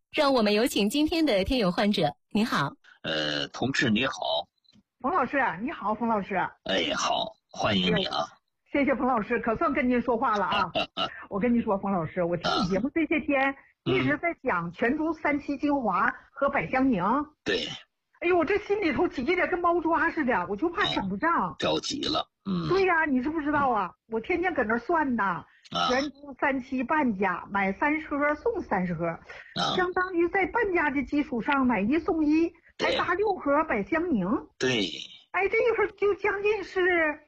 让我们有请今天的听友患者。你好， 同志你好。 冯老师，你好，冯老师。 哎，好，欢迎你啊。 谢谢冯老师，可算跟您说话了啊。我跟你说，冯老师，我听你节目这些天一直在讲全株3七精华和百香宁。 对。 哎呦，我这心里头急得跟猫抓似的，我就怕省不上。 着急了。 对呀，你知不知道啊？我天天搁那算呐。全株3七半价，买30盒送30盒，相当于在半价的基础上买1送1，还搭6盒百香宁。 对。 哎，这一会儿就将近是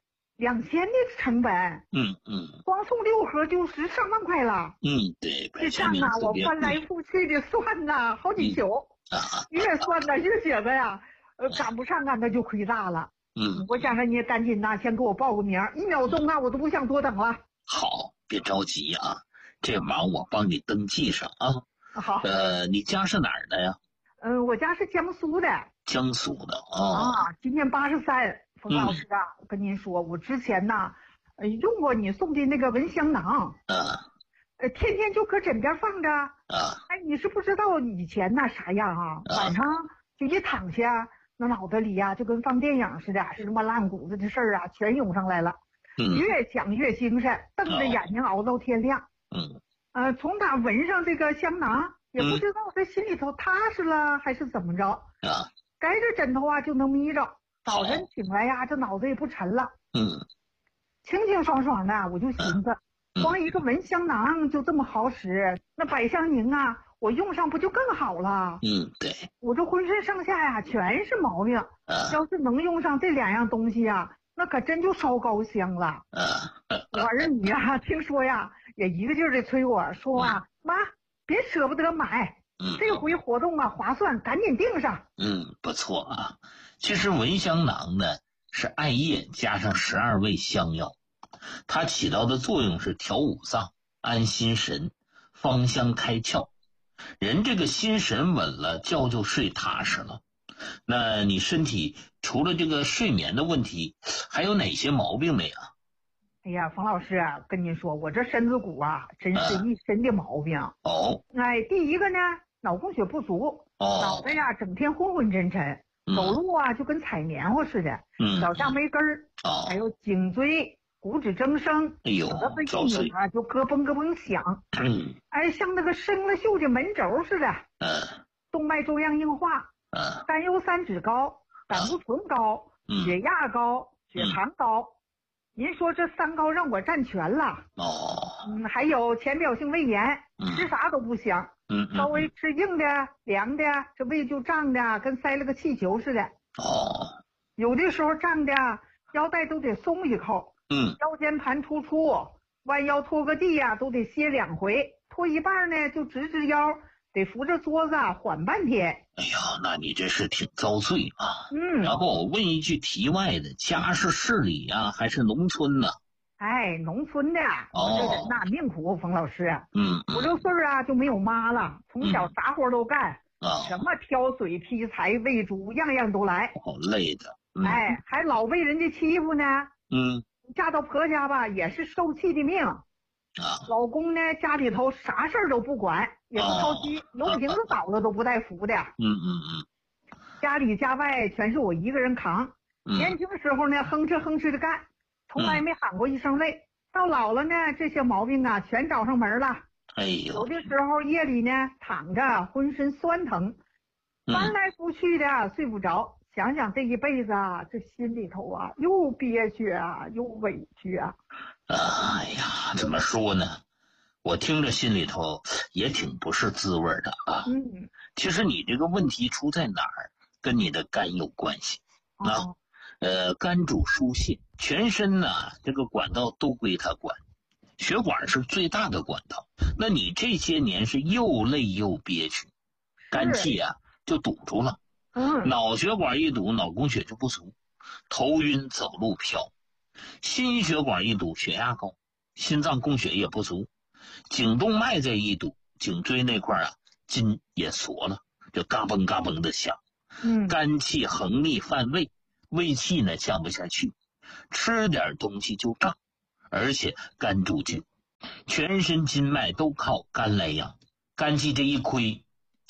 2000的成本。光送6盒就是上万块了。 对。 这账啊，我翻来覆去的算呐，好几宿。越算呐越觉得呀，赶不上啊，那就亏大了。我想着你赶紧呐，先给我报个名，1秒钟啊，我都不想多等了。 好，别着急啊，这忙我帮你登记上啊。 好。 你家是哪儿的呀？ 我家是江苏的。 江苏的啊。 今年83。冯老师啊，我跟您说，我之前呐，用过你送的那个蚊香囊。天天就搁枕边放着。哎，你是不知道以前那啥样啊？晚上就一躺下，那脑袋里呀就跟放电影似的，什么烂谷子的事儿啊，全涌上来了。越想越精神，瞪着眼睛熬到天亮。从他闻上这个香囊，也不知道这心里头踏实了还是怎么着。盖着枕头啊就能眯着，早晨醒来呀，这脑子也不沉了。清清爽爽的，我就寻思，光一个蚊香囊就这么好使，那百香宁啊，我用上不就更好了？ 对。我这浑身上下呀全是毛病，要是能用上这2样东西啊，那可真就烧高香了。我儿女呀，听说呀，也一个劲儿的催我说啊，妈，别舍不得买，这回活动啊划算，赶紧订上。 不错啊。其实蚊香囊呢是艾叶加上12味香药，它起到的作用是调五脏、安心神、芳香开窍。人这个心神稳了，觉就睡踏实了。那你身体除了这个睡眠的问题，还有哪些毛病没啊？ 哎呀，冯老师啊，跟您说，我这身子骨啊，真是一身的毛病。哎，第一个呢，脑供血不足，脑袋呀整天昏昏沉沉，走路啊就跟踩棉花似的，脚下没根儿。还有颈椎骨质增生，脖子一扭啊就咯嘣咯嘣响。哎，像那个生了锈的门轴似的。动脉粥样硬化，甘油三酯高，胆固醇高，血压高，血糖高。您说这3高让我占全了。还有浅表性胃炎，吃啥都不香。稍微吃硬的凉的，这胃就胀的跟塞了个气球似的。有的时候胀的腰带都得松一口。腰间盘突出，弯腰拖个地呀都得歇2回，拖一半呢就直腰，得扶着桌子缓半天。 哎呀，那你这是挺遭罪啊。然后我问一句题外的，家是市里啊还是农村呢？ 哎，农村的。我这人呐命苦，冯老师。5、6岁啊就没有妈了，从小啥活都干。什么挑水劈柴喂猪样样都来。 好累的。 哎，还老被人家欺负呢。嫁到婆家吧也是受气的命。老公呢家里头啥事儿都不管，也不操心，油瓶子倒了都不带扶的。家里家外全是我一个人扛。年轻时候呢哼哧哼哧的干，从来没喊过一声累。到老了呢，这些毛病啊全找上门了。有的时候夜里呢躺着浑身酸疼，翻来覆去的睡不着。想想这一辈子啊，这心里头啊又憋屈啊又委屈啊。 哎呀，怎么说呢，我听着心里头也挺不是滋味的啊。其实你这个问题出在哪儿，跟你的肝有关系啊。肝主疏泄，全身呢这个管道都归它管，血管是最大的管道。那你这些年是又累又憋屈，肝气啊就堵住了。脑血管一堵，脑供血就不足，头晕走路飘。心血管一堵，血压高，心脏供血也不足。颈动脉这一堵，颈椎那块啊筋也缩了，就嘎嘣嘎嘣的响。肝气横逆犯胃，胃气呢降不下去，吃点东西就胀，而且肝主筋，全身筋脉都靠肝来养。肝气这一亏，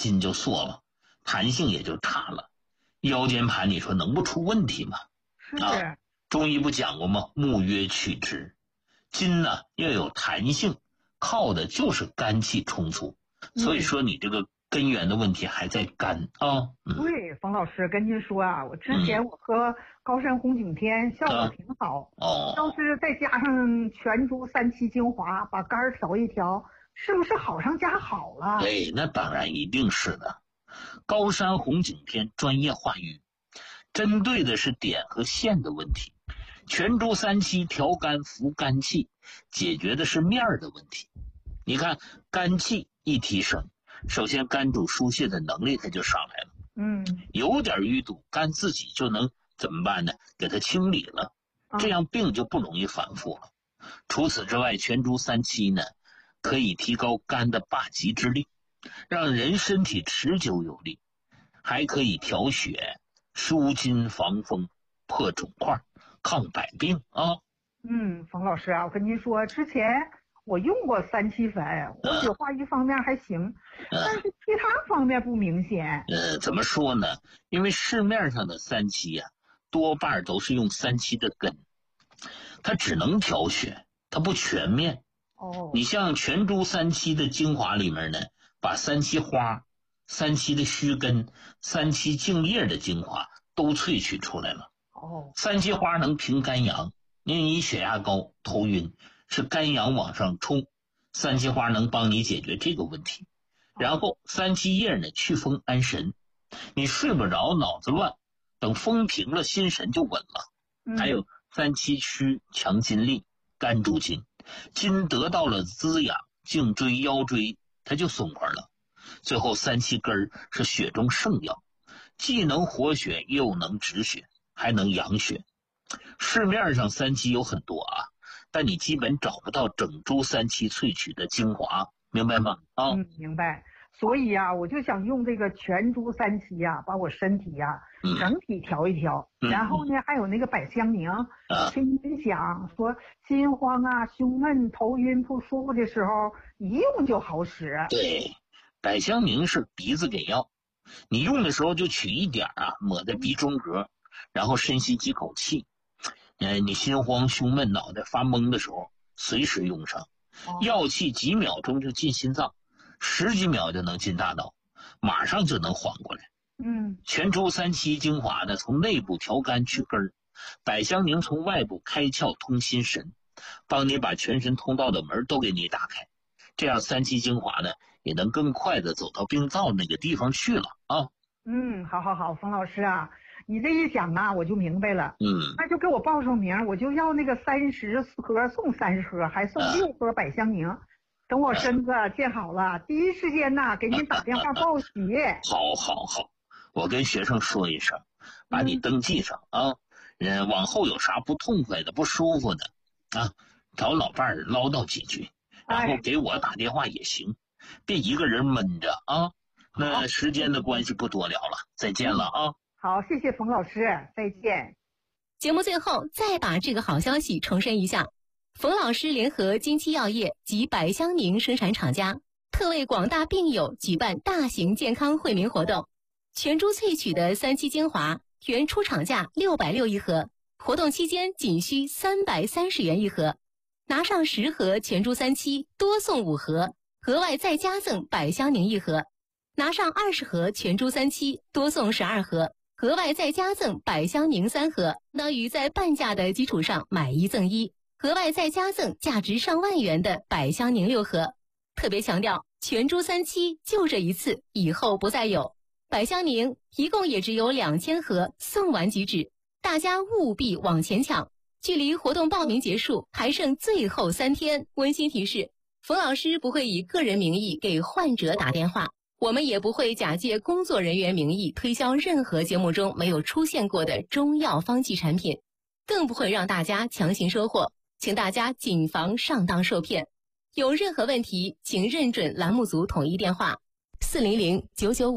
筋就缩了，弹性也就差了。腰间盘你说能不出问题吗？ 是。 中医不讲过吗？木曰曲直，筋呢要有弹性，靠的就是肝气充足。所以说你这个根源的问题还在肝啊。 对，冯老师跟您说啊，我之前我喝高山红景天效果挺好。要是再加上全株3七精华，把肝调一调，是不是好上加好了？ 那当然一定是的。高山红景天专业化瘀，针对的是点和线的问题。全株3七调肝扶肝气，解决的是面的问题。你看肝气一提升，首先肝主疏泄的能力它就上来了。有点淤堵，肝自己就能怎么办呢？给它清理了，这样病就不容易反复了。除此之外，全株3七呢，可以提高肝的霸极之力，让人身体持久有力，还可以调血、舒筋防风、破肿块、抗百病啊。 冯老师啊，我跟您说，之前我用过3七粉，活血化瘀方面还行，但是其他方面不明显。 怎么说呢？因为市面上的3七啊，多半都是用3七的根，它只能调血，它不全面。你像全株3七的精华里面呢，把3七花、3七的须根、3七茎叶的精华都萃取出来了。3七花能平肝阳，因为你血压高、头晕，是肝阳往上冲，3七花能帮你解决这个问题。然后3七叶呢，祛风安神，你睡不着，脑子乱，等风平了，心神就稳了。还有3七须强筋力，肝主筋，筋得到了滋养，颈椎腰椎它就松快了。最后3七根是血中圣药，既能活血又能止血，还能养血。市面上3七有很多啊，但你基本找不到整株3七萃取的精华，明白吗？ 明白。所以啊，我就想用这个全株3七啊，把我身体啊整体调一调。然后呢，还有那个百香凝，听您讲说心慌啊、胸闷、头晕不舒服的时候，一用就好使。 对，百香凝是鼻子给药，你用的时候就取一点啊，抹在鼻中隔，然后深吸几口气。你心慌、胸闷、脑袋发懵的时候，随时用上。药气几秒钟就进心脏，10几秒就能进大脑，马上就能缓过来。全株3七精华呢，从内部调肝去根儿，百香凝从外部开窍通心神，帮你把全身通道的门都给你打开。这样3七精华呢，也能更快的走到病灶那个地方去了啊。 好，冯老师啊，你这一讲啊，我就明白了。那就给我报上名，我就要那个30盒送30盒，还送6盒百香凝。等我身子见好了，第一时间呐给您打电话报喜。 好，我跟学生说一声，把你登记上啊。往后有啥不痛快的、不舒服的啊，找老伴儿唠叨几句，然后给我打电话也行，别一个人闷着啊。那时间的关系不多聊了，再见了啊。 好，谢谢冯老师，再见。 节目最后再把这个好消息重申一下，冯老师联合金七药业及百香凝生产厂家，特为广大病友举办大型健康惠民活动。全株萃取的3七精华原出厂价660一盒，活动期间仅需330元一盒，拿上10盒全株3七多送5盒，额外再加赠百香凝一盒，拿上20盒全株3七多送12盒，额外再加赠百香凝3盒，那于在半价的基础上买1赠1，额外再加赠价值上万元的百香凝6盒。特别强调，全株3七就这一次，以后不再有。百香凝一共也只有2000盒，送完即止，大家务必往前抢。距离活动报名结束还剩最后3天，温馨提示，冯老师不会以个人名义给患者打电话，我们也不会假借工作人员名义推销任何节目中没有出现过的中药方剂产品，更不会让大家强行收货，请大家谨防上当受骗。有任何问题，请认准栏目组统一电话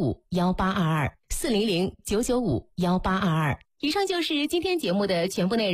400-995-1822，400-995-1822。以上就是今天节目的全部内容。